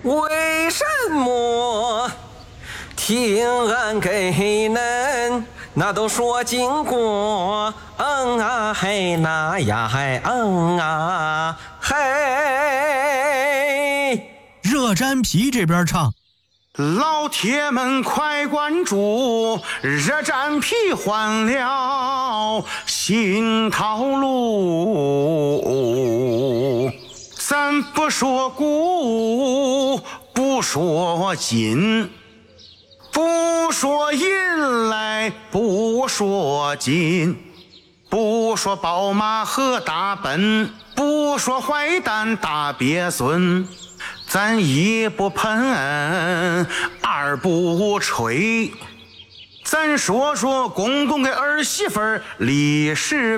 为什么听俺给恁那都说经过，啊嘿那呀嘿啊嘿。 热毡皮这边唱， 老铁们快关注，热毡皮换了新套路。咱不说古，不说今，不说引来，不说金，不说宝马和大奔，不说坏蛋大鳖孙。咱一不喷，二不吹，咱说说公公给儿媳妇儿历史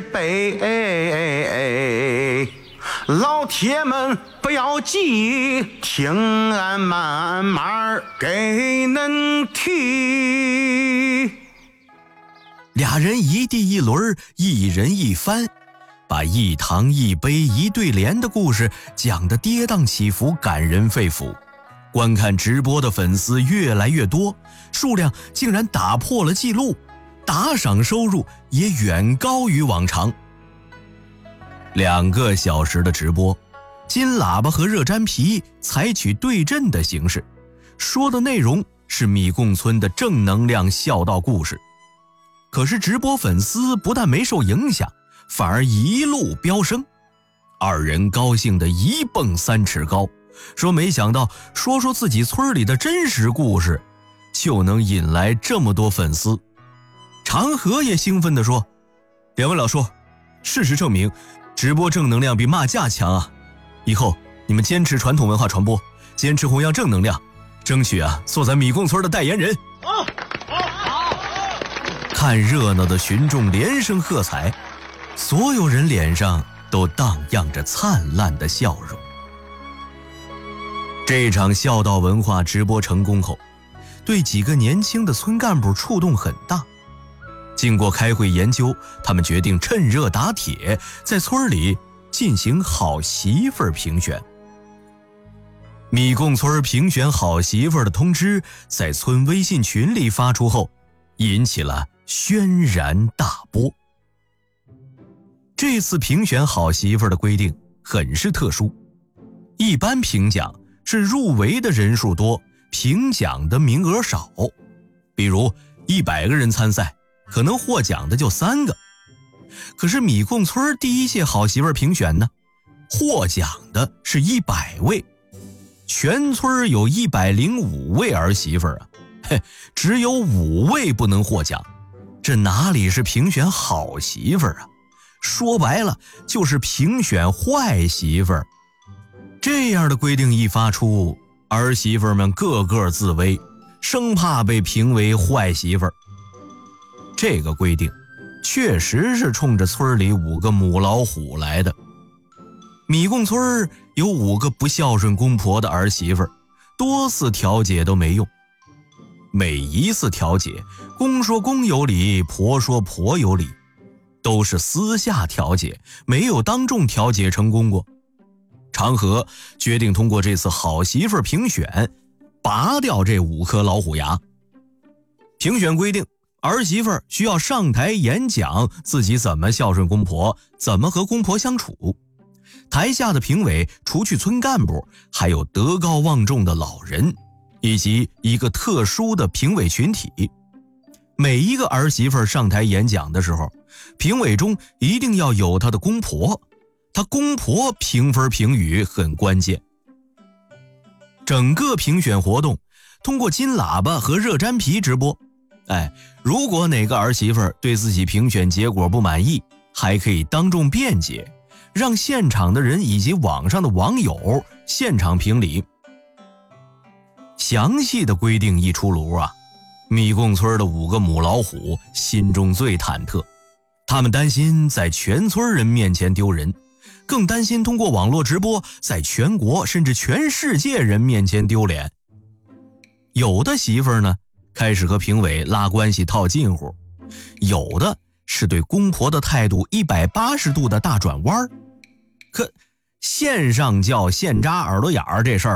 碑。老铁们不要急，听俺慢慢给恁提。 俩人一地一轮，一人一番，把一堂一杯一对联的故事讲得跌宕起伏，感人肺腑。观看直播的粉丝越来越多，数量竟然打破了记录，打赏收入也远高于往常。2个小时的直播，金喇叭和热毡皮采取对阵的形式，说的内容是米贡村的正能量孝道故事。可是直播粉丝不但没受影响，反而一路飙升。2人高兴得一蹦3尺高，说没想到说自己村里的真实故事就能引来这么多粉丝。长河也兴奋地说，2位老叔，事实证明直播正能量比骂架强啊！以后你们坚持传统文化传播，坚持弘扬正能量，争取做咱米贡村的代言人。好！看热闹的群众连声喝彩，所有人脸上都荡漾着灿烂的笑容。这场孝道文化直播成功后，对几个年轻的村干部触动很大。经过开会研究，他们决定趁热打铁，在村里进行好媳妇儿评选。米贡村评选好媳妇儿的通知在村微信群里发出后，引起了轩然大波。这次评选好媳妇儿的规定很是特殊，一般评奖是入围的人数多，评奖的名额少，比如100个人参赛，可能获奖的就3个。可是米贡村第1届好媳妇儿评选呢，获奖的是100位，全村有105位儿媳妇儿只有5位不能获奖，这哪里是评选好媳妇儿啊？说白了就是评选坏媳妇儿。这样的规定一发出，儿媳妇们个个自危，生怕被评为坏媳妇儿。这个规定确实是冲着村里5个母老虎来的。米贡村有5个不孝顺公婆的儿媳妇儿，多次调解都没用。每一次调解，公说公有理，婆说婆有理，都是私下调解，没有当众调解成功过。长河决定通过这次好媳妇评选，拔掉这5颗老虎牙。评选规定，儿媳妇需要上台演讲自己怎么孝顺公婆，怎么和公婆相处。台下的评委除去村干部，还有德高望重的老人，以及一个特殊的评委群体。每一个儿媳妇上台演讲的时候，评委中一定要有她的公婆，她公婆评分评语很关键。整个评选活动通过金喇叭和热毡皮直播。如果哪个儿媳妇对自己评选结果不满意，还可以当众辩解，让现场的人以及网上的网友现场评理。详细的规定一出炉米贡村的5个母老虎心中最忐忑，他们担心在全村人面前丢人，更担心通过网络直播在全国甚至全世界人面前丢脸。有的媳妇呢，开始和评委拉关系套近乎，有的是对公婆的态度180度的大转弯。可线上叫线扎耳朵眼儿这事儿，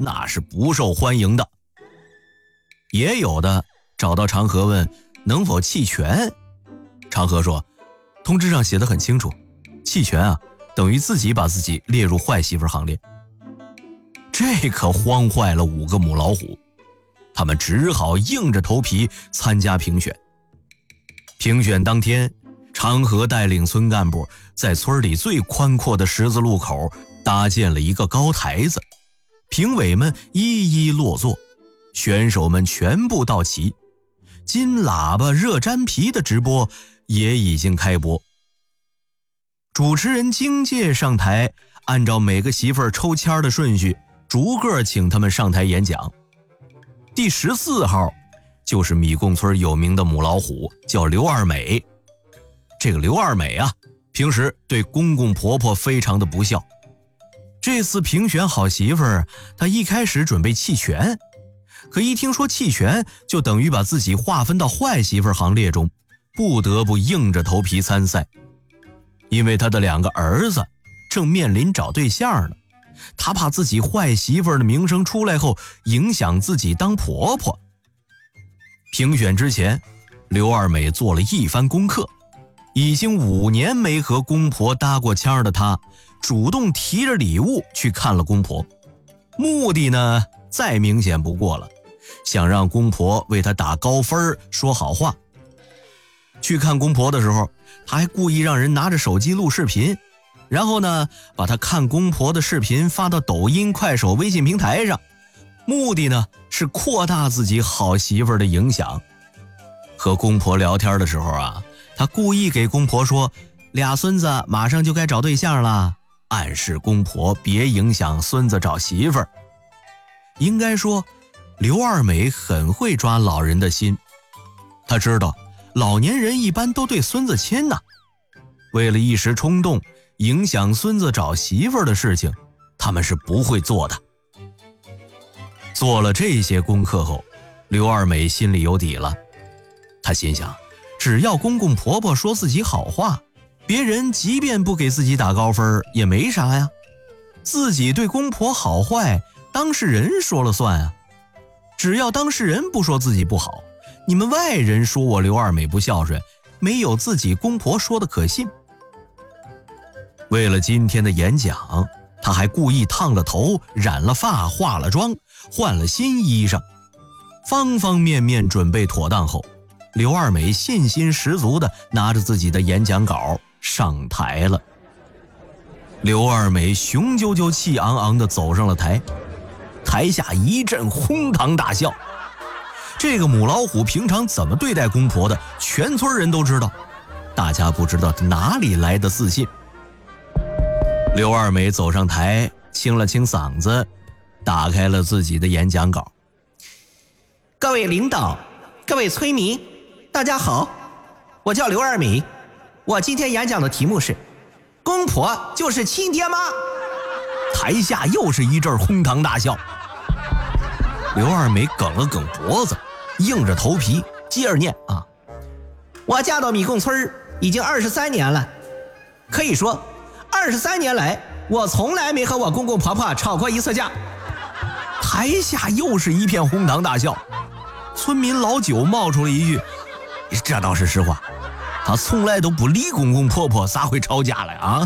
那是不受欢迎的。也有的找到长河问能否弃权，长河说通知上写得很清楚，弃权啊等于自己把自己列入坏媳妇行列。这可慌坏了5个母老虎，他们只好硬着头皮参加评选。评选当天，长河带领村干部在村里最宽阔的十字路口搭建了一个高台子，评委们一一落座，选手们全部到齐，金喇叭热粘皮的直播也已经开播。主持人荆介上台，按照每个媳妇儿抽签的顺序，逐个请他们上台演讲。第14号就是米贡村有名的母老虎，叫刘二美。这个刘二美啊，平时对公公婆婆非常的不孝。这次评选好媳妇儿，她一开始准备弃权，可一听说弃权就等于把自己划分到坏媳妇行列中，不得不硬着头皮参赛。因为她的2个儿子正面临找对象呢，她怕自己坏媳妇的名声出来后影响自己当婆婆。评选之前，刘二美做了一番功课，已经5年没和公婆搭过腔的她，主动提着礼物去看了公婆，目的呢再明显不过了，想让公婆为她打高分说好话。去看公婆的时候，她还故意让人拿着手机录视频，然后呢把她看公婆的视频发到抖音、快手、微信平台上，目的呢是扩大自己好媳妇的影响。和公婆聊天的时候啊，她故意给公婆说俩孙子马上就该找对象了，暗示公婆别影响孙子找媳妇儿。应该说刘二美很会抓老人的心，她知道老年人一般都对孙子亲呐，为了一时冲动影响孙子找媳妇儿的事情，他们是不会做的。做了这些功课后，刘二美心里有底了。她心想，只要公公婆婆说自己好话，别人即便不给自己打高分也没啥呀。自己对公婆好坏，当事人说了算啊。只要当事人不说自己不好，你们外人说我刘二美不孝顺，没有自己公婆说的可信。为了今天的演讲，她还故意烫了头、染了发、化了妆、换了新衣裳，方方面面准备妥当后，刘二美信心十足地拿着自己的演讲稿上台了。刘二美雄赳赳气昂昂地走上了台，台下一阵哄堂大笑。这个母老虎平常怎么对待公婆的，全村人都知道，大家不知道她哪里来的自信。刘二美走上台，清了清嗓子，打开了自己的演讲稿。 各位领导，各位村民，大家好，我叫刘二美，我今天演讲的题目是公婆就是亲爹妈。 台下又是一阵哄堂大笑。刘二美梗了梗脖子，硬着头皮接着念啊， 我嫁到米贡村已经23年了，可以说23年来我从来没和我公公婆婆吵过一次架。 台下又是一片哄堂大笑。村民老九冒出了一句，这倒是实话，他从来都不理公公婆婆，咋会吵架了啊？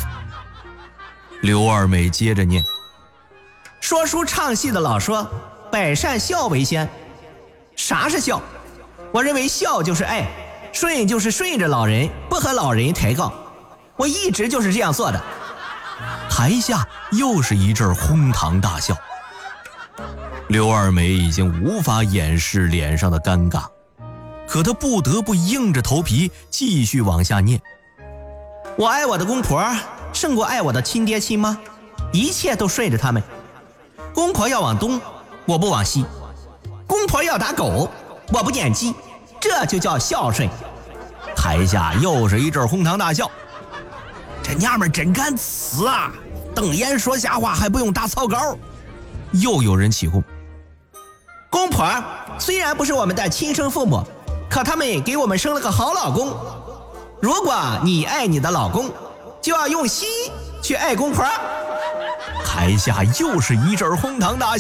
刘二美接着念， 说书唱戏的老说百善孝为先。啥是孝？我认为孝就是爱，顺就是顺着老人，不和老人抬杠。我一直就是这样做的。 台下又是一阵哄堂大笑。刘二美已经无法掩饰脸上的尴尬，可她不得不硬着头皮继续往下念。 我爱我的公婆胜过爱我的亲爹亲妈，一切都顺着他们。公婆要往东，我不往西；公婆要打狗，我不撵鸡，这就叫孝顺。 台下又是一阵哄堂大笑。这娘们真敢死啊，瞪眼说瞎话还不用打草稿。又有人起哄， 公婆虽然不是我们的亲生父母，可他们给我们生了个好老公。如果你爱你的老公，就要用心去爱公婆。 台下又是一阵哄堂大笑。